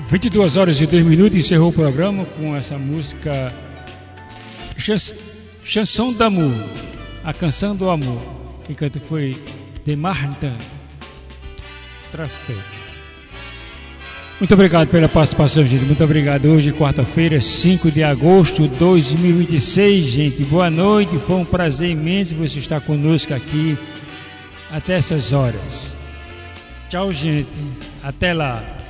22 horas e 2 minutos, encerrou o programa com essa música Chanson d'amour, a canção do amor. Quem cantou foi de Martin Trafé. Muito obrigado pela participação, gente. Muito obrigado. Hoje, quarta-feira, 5 de agosto de 2026, gente. Boa noite. Foi um prazer imenso você estar conosco aqui até essas horas. Tchau, gente. Até lá.